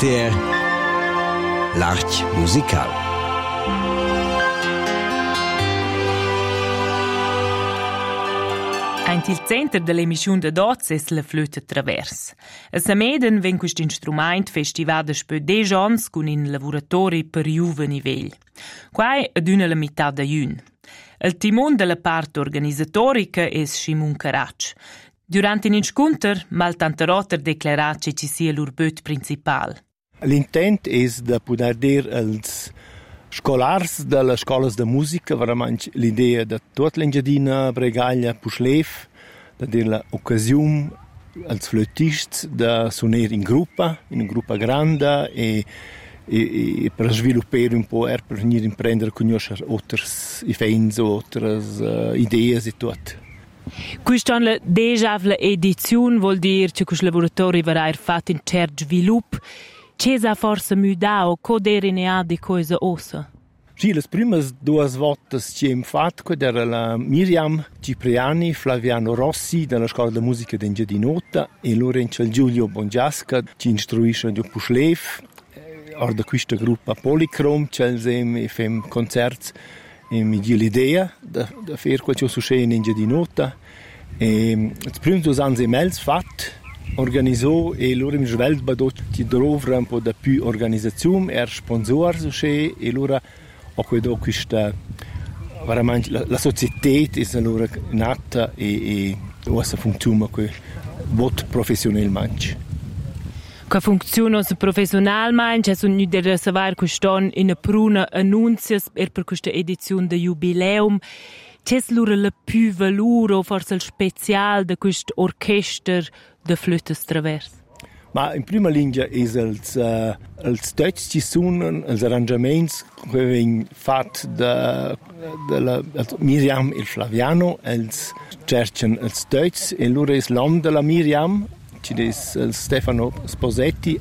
RTR l'Arch musical. Ein il center dell'emissiun de dots es la flöta travers. A Sameden ven quist instrument festivada spö 10 ans cun in lavuratori per giuveni vegl. Quai ad una la metà da jün. Il timon della parte organisatorica es Shimun Karac. Durant in inscunter, mal tanta rotter declarat che ci sia l'urböt principal. L'intent es de poder dir als scolars de les scolas de musica, verament l'idea de tot l'engiadina Bregaglia Puschlev, de dir l'occasiun als flötists de suoner in una gruppa grande e per sviluppare un po' per venire in prendere conoscere otters events o otras ideas e tot. Quest'anno la dejavla edizione vuol dire che questo laboratorio verrà fatto in certo sviluppo. C'è forse mudao coderinea di cosa ossa? Sì, le prime due volte che abbiamo fatto era la Miriam Cipriani, Flaviano Rossi della Scuola di Musica di Engiadinota e Lorenzo Giulio Bongiasca ci istruisce di Puschlev. Ora da questa gruppa Polychrome c'è e fem concerti e mi dia l'idea di fare quello che succede in Engiadinota. E le prime 2 anni abbiamo fatto organizzò e loro mi svelt badot ti drovra un po' da più organizzazione sponsor succede e loro ho quello questa veramente la società è allora nata e ora funziona quel bot professionalmente. Che funziona professionalmente, sono nu der savoir quest'anno in pruna annunzias per questa edizione de jubileum. C'è lura la più valore o forse il speciale di questo orchestra de flötes travers? Ma in prima linea è els deuts ci sono, els arrangiaments che vengono fatti da Miriam e Flaviano, els cercano els deuts e loro è l'uomo della Miriam, ci è Stefano Sposetti,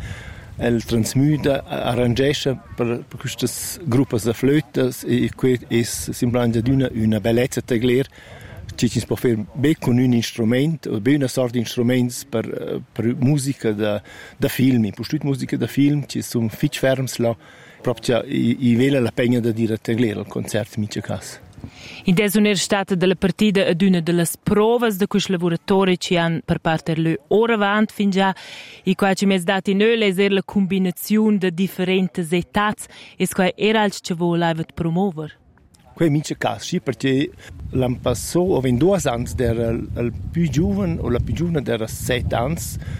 el transmuda arrangesce per queste gruppi di flötes e questo è semplicemente una bellezza tagler che ci può fare bene con un strumento o bene una sorta di strumenti per musica da film. Per questa musica da film ci sono fitch ferms là proprio i vele la pena da dire tagler al concerto in caso. In desuner stata della partita ad una delle prove di questo lavoratore ci hanno per parte le ore avanti fin già e qua ci mes dati noi leser la combinazione di differenti età e qua era il che voleva promuovere. Qui in caso sì perché l'anno passato o 22 anni era il più giovane o la più giovane era 7 anni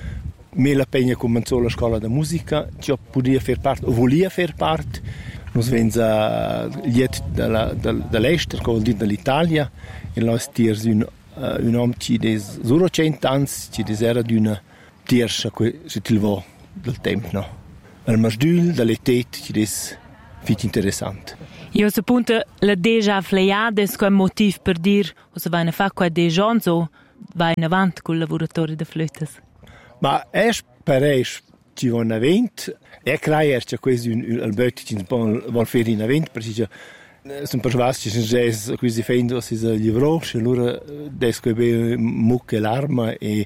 me la pena cominciò la scuola di musica ci podia fare parte o volia fare parte. Nos venza liet dall'Est, che vuol dire dall'Italia, e là stiers un uomo che è solo 100 anni, che era di una tiersa che si tilvò del tempo, no? Il masdul, dall'età, che è molto interessante. Io se punta la deja fleiada è un motivo per dire, o se vai a fare qua deja o vai in avanti con il lavoratore di flötes? Ma è pareis ci va in avanti. E creare che questo il bötti ci vuol fare in avanti perché sono persuasi che se questi fendo si livrò e allora desco be mucche l'arma e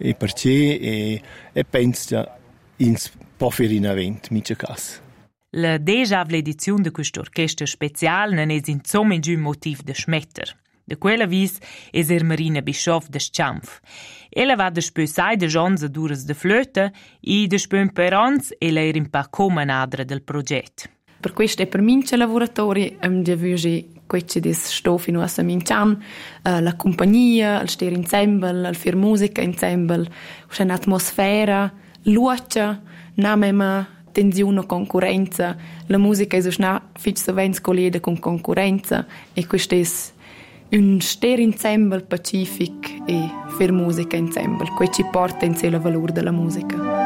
perché e penso in può fare in avanti mica caso. La deja l'edizione di questa orchestra speciale non è insomma un motivo da smettere. De quella vis es Marina Bischoff de Schampf. Ella va despö sai de jonza dures de flöte e despö un perons e leir in pa comanadra del progetto. Per questo è per mince lavoratori de vugi quece des stofi no a mincian la compagnia, il stare ensemble, il fir musica ensemble, c'è un'atmosfera luce, namema tensione concorrenza, la musica è usna fitch savens collede con concorrenza e questo è un stare ensemble pacific e fer musica ensemble, che ci porta in sé il valore della musica.